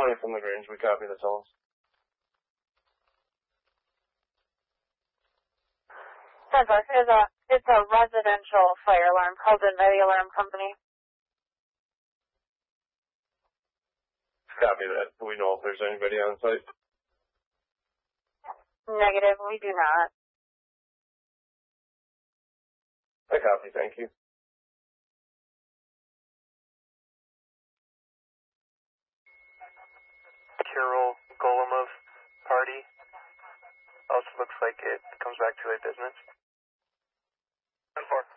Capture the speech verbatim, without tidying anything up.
County from LaGrange, we copy the calls. ten four, it's a, it's a residential fire alarm called in by the alarm company. Copy that. Do we know if there's anybody on site? Negative, we do not. I copy, thank you. Carol Golomov party. Also looks like it comes back to a business. ten four.